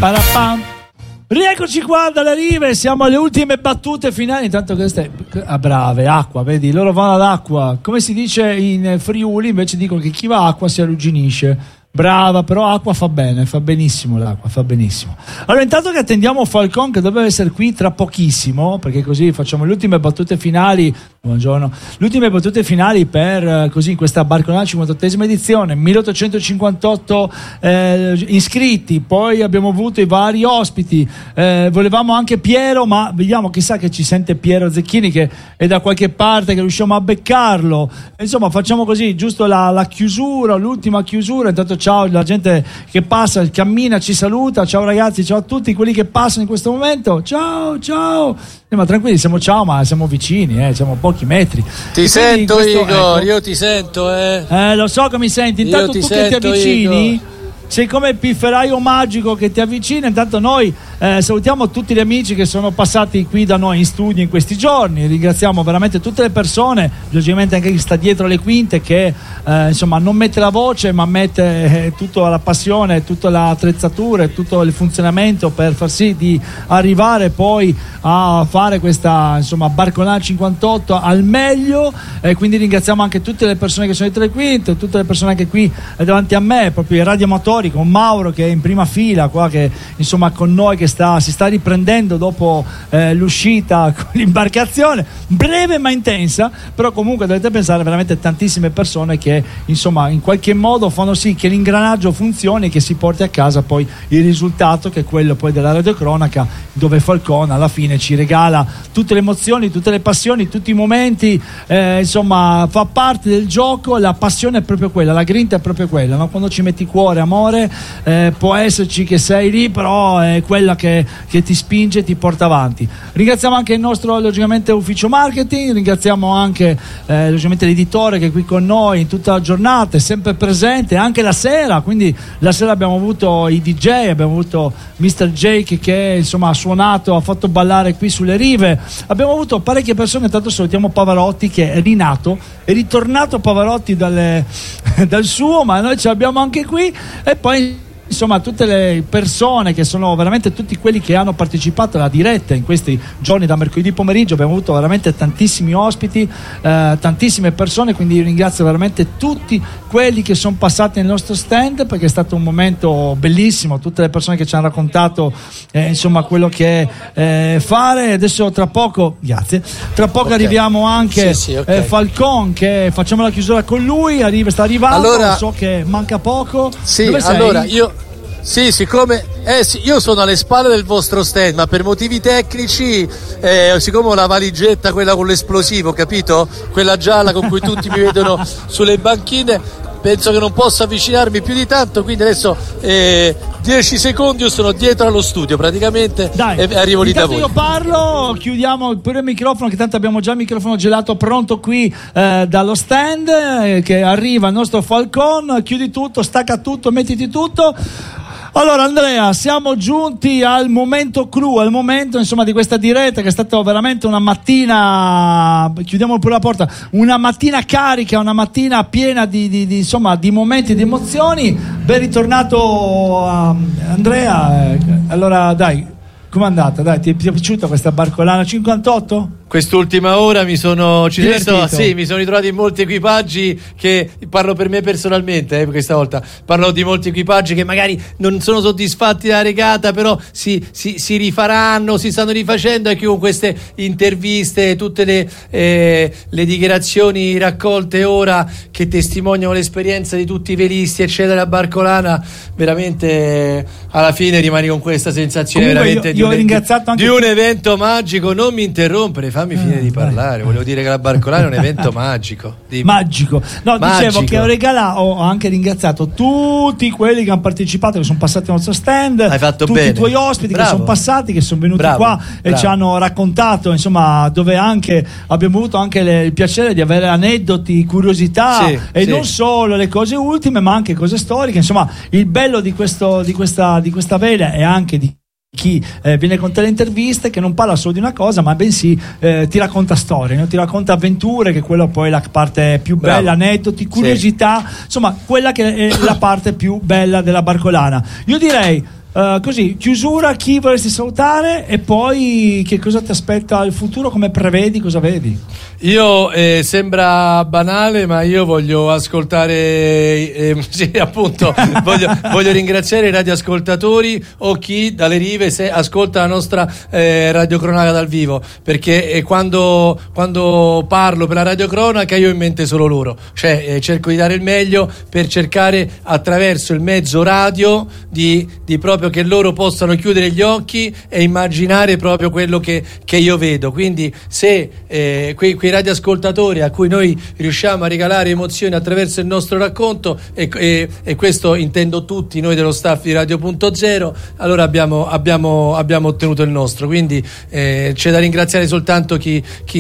Parapam. Rieccoci qua dalle rive, siamo alle ultime battute finali. Intanto queste brave, acqua, vedi, loro vanno all'acqua. Come si dice in Friuli, invece dicono che chi va a acqua si arrugginisce. Brava, però acqua fa bene, fa benissimo l'acqua, fa benissimo. Allora, intanto che attendiamo Falcon, che doveva essere qui tra pochissimo, perché così facciamo le ultime battute finali. Buongiorno. Le ultime battute finali per così questa Barcolana 58esima edizione, 1858 iscritti, poi abbiamo avuto i vari ospiti, volevamo anche Piero, ma vediamo, chissà che ci sente Piero Zecchini, che è da qualche parte, che riusciamo a beccarlo. Insomma, facciamo così, giusto la chiusura, l'ultima chiusura. Intanto ciao la gente che passa, cammina, ci saluta. Ciao ragazzi, ciao a tutti quelli che passano in questo momento. Ciao, ciao. Ma tranquilli, siamo ciao, ma siamo vicini, siamo a pochi metri. Ti sento, Igor, io ti sento, lo so che mi senti. Intanto tu che ti avvicini, Igor, sei come il pifferaio magico che ti avvicina. Intanto noi salutiamo tutti gli amici che sono passati qui da noi in studio in questi giorni. Ringraziamo veramente tutte le persone, logicamente anche chi sta dietro le quinte, che insomma non mette la voce ma mette tutta la passione, tutta l'attrezzatura e tutto il funzionamento per far sì di arrivare poi a fare questa insomma Barcolana 58 al meglio. Quindi ringraziamo anche tutte le persone che sono dietro le quinte, tutte le persone anche qui davanti a me, proprio i radioamatori, con Mauro che è in prima fila qua, che insomma con noi, che si sta riprendendo dopo l'uscita con l'imbarcazione breve ma intensa. Però comunque dovete pensare veramente tantissime persone che insomma in qualche modo fanno sì che l'ingranaggio funzioni e che si porti a casa poi il risultato, che è quello poi della radiocronaca, dove Falcon alla fine ci regala tutte le emozioni, tutte le passioni, tutti i momenti, insomma fa parte del gioco. La passione è proprio quella, la grinta è proprio quella, no? Quando ci metti cuore, amore, può esserci che sei lì, però è quella che ti spinge e ti porta avanti. Ringraziamo anche il nostro logicamente ufficio marketing, ringraziamo anche logicamente l'editore che è qui con noi in tutta la giornata, è sempre presente anche la sera. Quindi la sera abbiamo avuto i DJ, abbiamo avuto Mr. Jake che insomma ha suonato, ha fatto ballare qui sulle rive, abbiamo avuto parecchie persone. Intanto salutiamo Pavarotti che è rinato, è ritornato Pavarotti dal suo, ma noi ce l'abbiamo anche qui. E poi insomma tutte le persone che sono veramente, tutti quelli che hanno partecipato alla diretta in questi giorni da mercoledì pomeriggio. Abbiamo avuto veramente tantissimi ospiti, tantissime persone, quindi ringrazio veramente tutti quelli che sono passati nel nostro stand, perché è stato un momento bellissimo, tutte le persone che ci hanno raccontato insomma quello che è fare. Adesso tra poco, grazie, tra poco okay, arriviamo anche okay, Falcon, che facciamo la chiusura con lui, sta arrivando, allora, so che manca poco. Sì, dove sei? Allora io siccome io sono alle spalle del vostro stand, ma per motivi tecnici, siccome ho la valigetta, quella con l'esplosivo, capito? Quella gialla con cui tutti mi vedono sulle banchine, penso che non possa avvicinarmi più di tanto, quindi adesso 10 secondi io sono dietro allo studio praticamente. Dai, e arrivo lì da voi. Io parlo, chiudiamo pure il microfono, che tanto abbiamo già il microfono gelato pronto qui dallo stand, che arriva il nostro Falcon. Chiudi tutto, stacca tutto, mettiti tutto. Allora Andrea, siamo giunti al momento clou, al momento insomma di questa diretta, che è stata veramente una mattina, chiudiamo pure la porta, una mattina carica, una mattina piena di insomma di momenti, di emozioni. Ben ritornato Andrea. Allora dai, com'è andata? Dai, ti è piaciuta questa Barcolana 58? Quest'ultima ora mi sono ritrovato in molti equipaggi, che parlo per me personalmente, questa volta parlo di molti equipaggi che magari non sono soddisfatti della regata, però si rifaranno, si stanno rifacendo, e che con queste interviste, tutte le dichiarazioni raccolte ora che testimoniano l'esperienza di tutti i velisti eccetera, la Barcolana, veramente alla fine rimani con questa sensazione. Comunque veramente io ho ringraziato anche di un evento magico. Non mi interrompere, fammi finire di parlare. Volevo dire che la Barcolana è un evento magico. Magico. Dicevo che ho anche ringraziato tutti quelli che hanno partecipato, che sono passati al nostro stand. Hai fatto tutti bene. I tuoi ospiti, bravo, che sono passati, che sono venuti qua e ci hanno raccontato, insomma, dove anche abbiamo avuto anche il piacere di avere aneddoti, curiosità, non solo le cose ultime, ma anche cose storiche. Insomma, il bello di questa vela è anche di chi viene con te le interviste, che non parla solo di una cosa, ma bensì ti racconta storie, no? Ti racconta avventure, che quella poi è la parte più bella, aneddoti, curiosità, insomma quella che è la parte più bella della Barcolana. Io direi Così, chiusura, chi vorresti salutare e poi che cosa ti aspetta il futuro, come prevedi, cosa vedi? Io sembra banale, ma io voglio ascoltare, sì, appunto, voglio ringraziare i radioascoltatori o chi dalle rive ascolta la nostra radiocronaca dal vivo, perché quando parlo per la radiocronaca io ho in mente solo loro, cioè cerco di dare il meglio per cercare attraverso il mezzo radio di proprio che loro possano chiudere gli occhi e immaginare proprio quello che io vedo. Quindi se quei radioascoltatori a cui noi riusciamo a regalare emozioni attraverso il nostro racconto, e questo intendo tutti noi dello staff di Radio.0, allora abbiamo ottenuto il nostro. Quindi c'è da ringraziare soltanto chi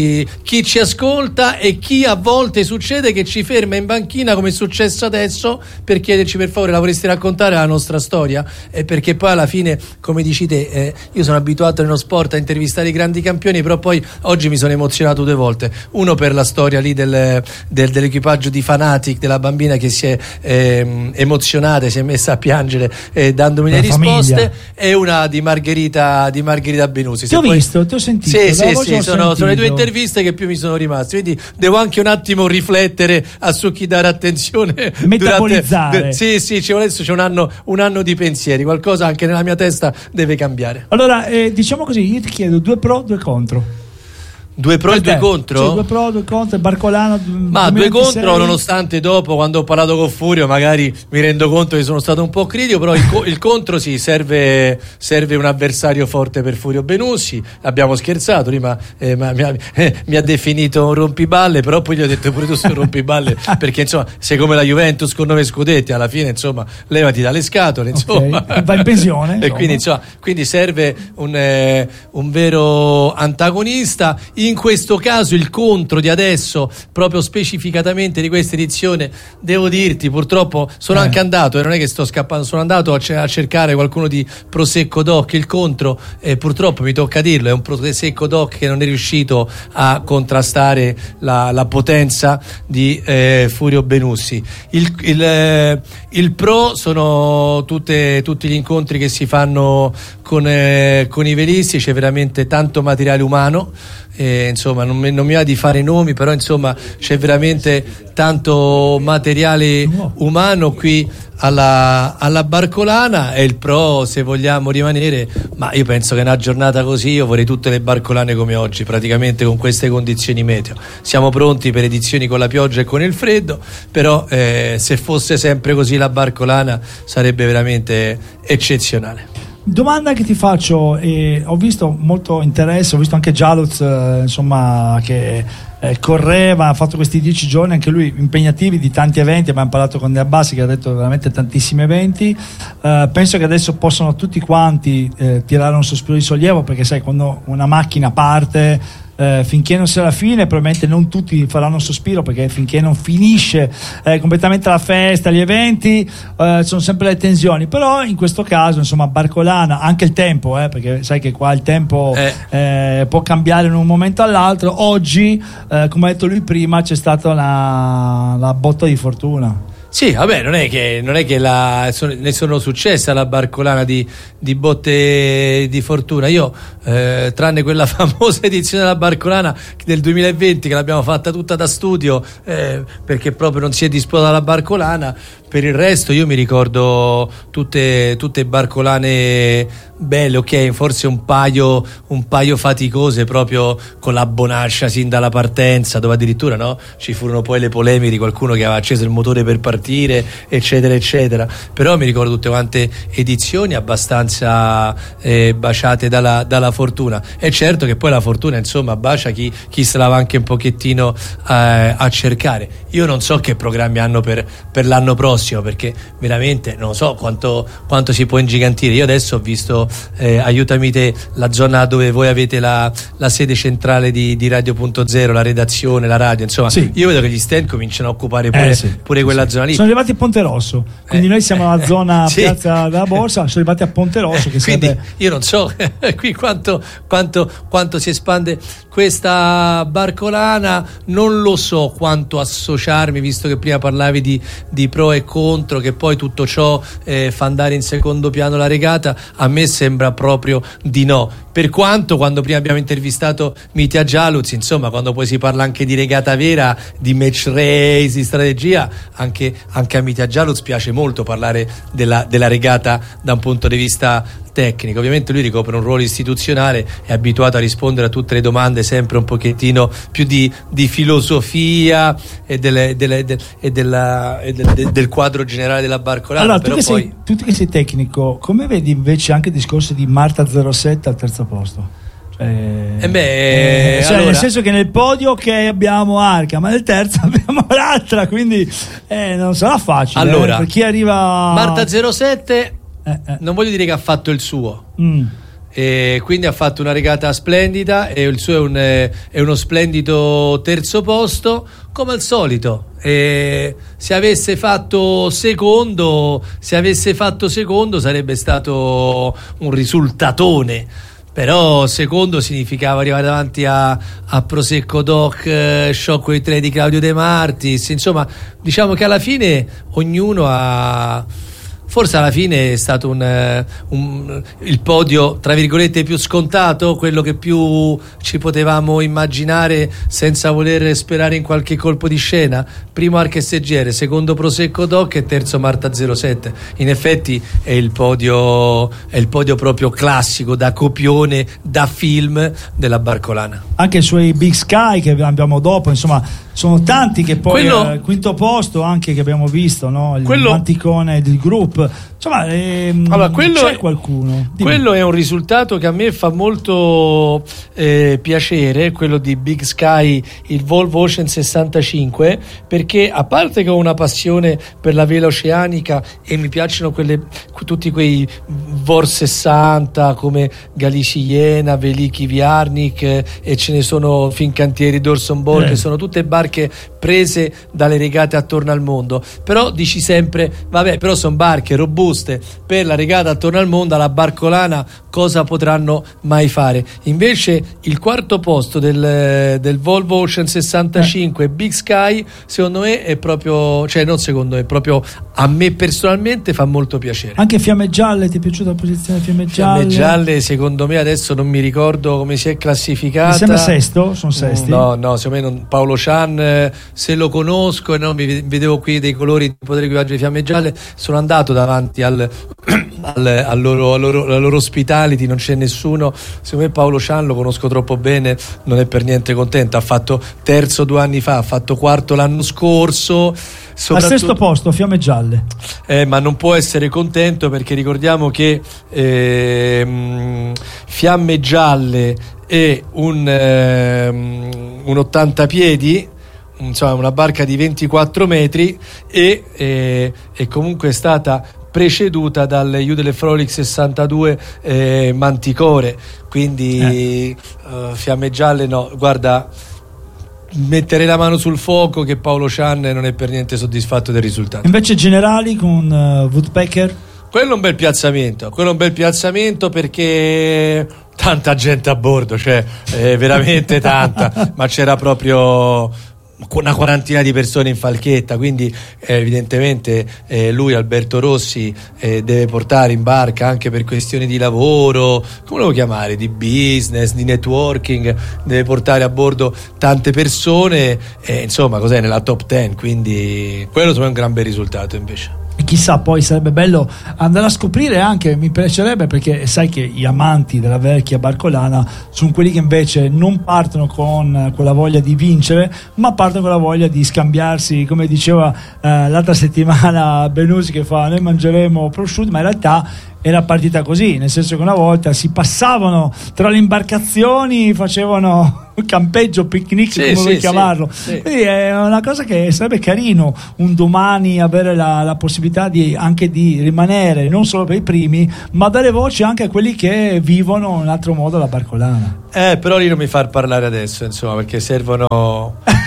ci ascolta e chi a volte succede che ci ferma in banchina, come è successo adesso, per chiederci per favore la vorresti raccontare la nostra storia, perché poi alla fine, come dici te, io sono abituato nello sport a intervistare i grandi campioni, però poi oggi mi sono emozionato 2 volte, uno per la storia lì dell'equipaggio di Fanatic, della bambina che si è emozionata, si è messa a piangere dandomi le risposte, e una di Margherita Benusi. Ti ho visto, ti ho sentito. Sì, sono le 2 interviste che più mi sono rimaste, quindi devo anche un attimo riflettere su chi dare attenzione, metabolizzare. Sì, adesso c'è un anno di pensieri, qualcosa anche nella mia testa deve cambiare. Allora, diciamo così, io ti chiedo 2 pro, 2 contro. 2 pro e 2 contro? Sì, 2 pro, 2 contro, Barcolana. Ma 2 contro, nonostante dopo, quando ho parlato con Furio, magari mi rendo conto che sono stato un po' critico, però il contro sì, serve un avversario forte per Furio Benusi. Abbiamo scherzato, prima mi ha definito un rompiballe, però poi gli ho detto pure tu sei un rompiballe, perché insomma sei come la Juventus con 9 scudetti, alla fine insomma levati dalle scatole, insomma. Okay. Va in pensione. E quindi serve un vero antagonista. In questo caso il contro di adesso, proprio specificatamente di questa edizione, devo dirti, purtroppo sono anche andato, e non è che sto scappando, sono andato a cercare qualcuno di Prosecco Doc. Il contro, purtroppo mi tocca dirlo, è un Prosecco Doc che non è riuscito a contrastare la potenza di Furio Benusi. Il pro sono tutti gli incontri che si fanno con i velisti, c'è veramente tanto materiale umano. Insomma non mi va di fare nomi, però insomma c'è veramente tanto materiale umano qui alla Barcolana. E il pro, se vogliamo rimanere, ma io penso che una giornata così io vorrei tutte le Barcolane come oggi, praticamente con queste condizioni meteo. Siamo pronti per edizioni con la pioggia e con il freddo, però se fosse sempre così la Barcolana sarebbe veramente eccezionale. Domanda che ti faccio, ho visto molto interesse, ho visto anche Gialuz insomma che correva, ha fatto questi 10 giorni anche lui impegnativi di tanti eventi, abbiamo parlato con De Abbasi che ha detto veramente tantissimi eventi. Penso che adesso possono tutti quanti tirare un sospiro di sollievo, perché sai, quando una macchina parte, finché non sia la fine, probabilmente non tutti faranno un sospiro, perché finché non finisce completamente la festa, gli eventi, sono sempre le tensioni. Però in questo caso insomma Barcolana, anche il tempo, perché sai che qua il tempo può cambiare in un momento all'altro. Oggi come ha detto lui prima, c'è stata la botta di fortuna. Sì, vabbè, non è che ne sono successe alla Barcolana di botte di fortuna. Io, tranne quella famosa edizione della Barcolana del 2020 che l'abbiamo fatta tutta da studio, perché proprio non si è disputata la Barcolana, per il resto io mi ricordo tutte Barcolane belle, ok, forse un paio faticose, proprio con la Bonascia sin dalla partenza, dove addirittura ci furono poi le polemiche di qualcuno che aveva acceso il motore per partire, eccetera eccetera. Però mi ricordo tutte quante edizioni abbastanza baciate dalla fortuna. È certo che poi la fortuna insomma bacia chi se la va anche un pochettino a cercare. Io non so che programmi hanno per l'anno prossimo, perché veramente non so quanto si può ingigantire. Io adesso ho visto, aiutami te, la zona dove voi avete la sede centrale di Radio.0, la redazione, la radio, insomma sì. Io vedo che gli stand cominciano a occupare pure quella zona lì. Sono arrivati a Ponte Rosso, quindi noi siamo alla zona sì. Piazza della Borsa, sono arrivati a Ponte Rosso, che quindi sarebbe... io non so qui quanto si espande questa Barcolana, non lo so quanto associarmi, visto che prima parlavi di pro e contro, che poi tutto ciò fa andare in secondo piano la regata, a me sembra proprio di no. Per quanto, quando prima abbiamo intervistato Mitja Jaluz, insomma, quando poi si parla anche di regata vera, di match race, di strategia, anche a Mitja Jaluz piace molto parlare della regata da un punto di vista tecnico. Ovviamente lui ricopre un ruolo istituzionale, è abituato a rispondere a tutte le domande sempre un pochettino più di filosofia e del quadro generale della barcolana. Allora, però tu che sei tecnico, come vedi invece anche il discorso di Marta 07 al terzo posto? Allora, nel senso che nel podio abbiamo Arca, ma nel terzo abbiamo l'altra, quindi non sarà facile. Allora, per chi arriva Marta 07 non voglio dire che ha fatto il suo, e quindi ha fatto una regata splendida, e il suo è uno splendido terzo posto come al solito. E se avesse fatto secondo sarebbe stato un risultatone, però secondo significava arrivare davanti a Prosecco Doc, Shockwave 3 di Claudio De Martis. Insomma, diciamo che alla fine ognuno forse alla fine è stato il podio tra virgolette più scontato, quello che più ci potevamo immaginare senza voler sperare in qualche colpo di scena. Primo Arca SGR, secondo Prosecco Doc e terzo Marta 07. In effetti è il podio proprio classico, da copione, da film della barcolana. Anche i suoi Big Sky che abbiamo dopo, insomma, sono tanti che poi al quinto posto anche che abbiamo visto, no? Il Manticone del gruppo. Insomma, allora, c'è qualcuno. Quello è un risultato che a me fa molto piacere, quello di Big Sky, il Volvo Ocean 65, perché a parte che ho una passione per la vela oceanica e mi piacciono tutti quei Vor 60 come Galici Iena, Veliki Viarnik, e ce ne sono Fincantieri d'Orson Ball, che sono tutte barche prese dalle regate attorno al mondo. Però dici sempre, vabbè, però sono barche robuste per la regata attorno al mondo, alla barcolana cosa potranno mai fare? Invece il quarto posto del Volvo Ocean 65 Big Sky, secondo me è proprio, cioè non secondo me, proprio a me personalmente fa molto piacere. Anche Fiamme Gialle, ti è piaciuta la posizione Fiamme Gialle? Fiamme Gialle, secondo me, adesso non mi ricordo come si è classificata. Mi sembra sesto, sono sesti. No, secondo me Paolo Chan, se lo conosco, no, mi vedevo qui dei colori di potere equipaggio di Fiamme Gialle, sono andato davanti al loro hospitality, non c'è nessuno. Secondo me Paolo Chan lo conosco troppo bene, non è per niente contento. Ha fatto terzo 2 anni fa, ha fatto quarto l'anno scorso. Al sesto posto Fiamme Gialle, ma non può essere contento, perché ricordiamo che Fiamme Gialle è un 80 piedi, insomma una barca di 24 metri, e comunque è stata preceduta dal Judele Frolic 62 Manticore, quindi Fiamme Gialle no, guarda, metterei la mano sul fuoco che Paolo Chan non è per niente soddisfatto del risultato. Invece Generali con Woodpecker, quello è un bel piazzamento, perché tanta gente a bordo, cioè veramente tanta, ma c'era proprio una quarantina di persone in falchetta, quindi evidentemente lui, Alberto Rossi, deve portare in barca anche per questioni di lavoro, come lo vuoi chiamare, di business, di networking, deve portare a bordo tante persone, insomma cos'è, nella top 10, quindi quello è un gran bel risultato invece. E chissà, poi sarebbe bello andare a scoprire anche, mi piacerebbe, perché sai che gli amanti della vecchia barcolana sono quelli che invece non partono con quella voglia di vincere, ma partono con la voglia di scambiarsi, come diceva l'altra settimana Benusi, che fa noi mangeremo prosciutto, ma in realtà era partita così, nel senso che una volta si passavano tra le imbarcazioni, facevano campeggio, picnic, come vuoi chiamarlo. Sì. Quindi è una cosa che sarebbe carino un domani avere la possibilità anche di rimanere non solo per i primi, ma dare voce anche a quelli che vivono in un altro modo la barcolana. Però lì non mi far parlare adesso, insomma, perché servono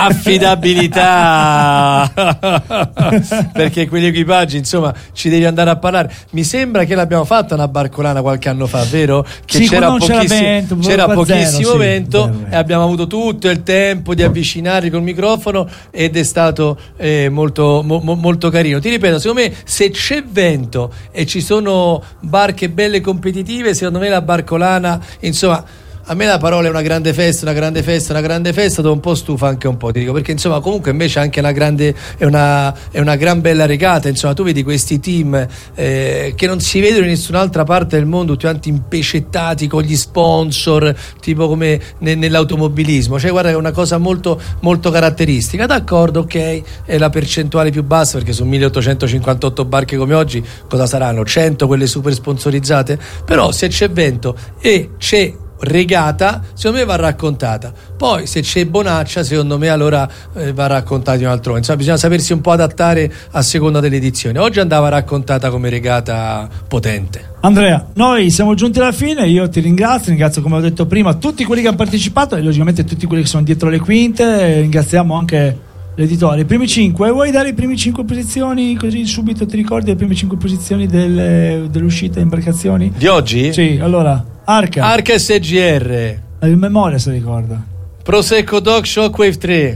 affidabilità perché quegli equipaggi, insomma, ci devi andare a parlare. Mi sembra che l'abbiamo fatta una barcolana qualche anno fa, vero? Che sì, c'era pochissimo vento vero. E abbiamo avuto tutto il tempo di avvicinarli col microfono ed è stato molto carino. Ti ripeto, secondo me, se c'è vento e ci sono barche belle competitive, secondo me la barcolana, insomma, a me la parola è una grande festa, dopo un po' stufa anche un po', ti dico, perché insomma comunque invece anche è una gran bella regata, insomma tu vedi questi team che non si vedono in nessun'altra parte del mondo, tutti quanti impecettati con gli sponsor, tipo come nell'automobilismo, cioè guarda, è una cosa molto, molto caratteristica. D'accordo, ok, è la percentuale più bassa, perché su 1858 barche come oggi cosa saranno? 100 quelle super sponsorizzate, però se c'è vento e c'è regata, secondo me va raccontata. Poi se c'è bonaccia, secondo me allora va raccontata in un altro modo. Insomma, bisogna sapersi un po' adattare a seconda delle edizioni. Oggi andava raccontata come regata potente. Andrea, noi siamo giunti alla fine, io ti ringrazio come ho detto prima tutti quelli che hanno partecipato e logicamente tutti quelli che sono dietro le quinte. Ringraziamo anche l'editore. I primi 5, vuoi dare i primi 5 posizioni così subito? Ti ricordi le prime 5 posizioni dell'uscita imbarcazioni di oggi? Sì, allora Arca SGR, in memoria se ricorda, Prosecco Doc Shockwave 3,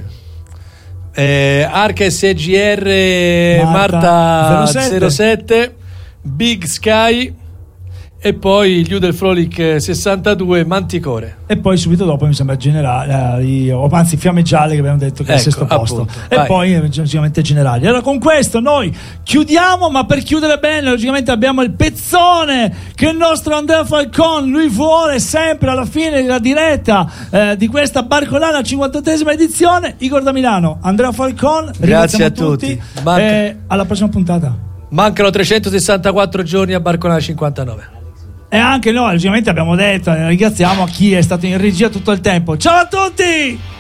Arca SGR Marta 07, Big Sky e poi gli Udel Frolic 62 Manticore. E poi subito dopo mi sembra Generali, o anzi Fiamme Gialle, che abbiamo detto che è il sesto posto, appunto, e poi logicamente Generali. Allora con questo noi chiudiamo, ma per chiudere bene logicamente abbiamo il pezzone che il nostro Andrea Falcon lui vuole sempre alla fine della diretta di questa barcolana 58esima edizione. Igor da Milano, Andrea Falcon, grazie a tutti. Alla prossima puntata. Mancano 364 giorni a barcolana 59. E anche noi logicamente abbiamo detto, ringraziamo a chi è stato in regia tutto il tempo. Ciao a tutti!